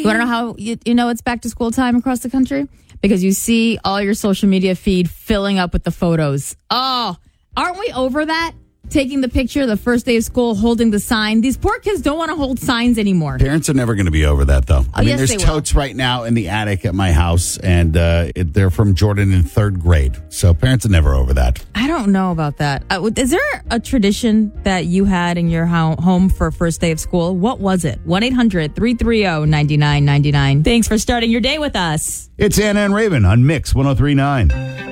You want to know how you know it's back to school time across the country? Because you see all your social media feed filling up with the photos. Oh, aren't we over that? Taking the picture the first day of school, holding the sign. These poor kids don't want to hold signs anymore. Parents are never going to be over that, though. I mean, yes, there's they will. totes right now in the attic at my house, and they're from Jordan in 3rd grade. So parents are never over that. I don't know about that. Is there a tradition that you had in your home for first day of school? What was it? 1-800-330-9999. Thanks for starting your day with us. It's Anna and Raven on Mix 103.9.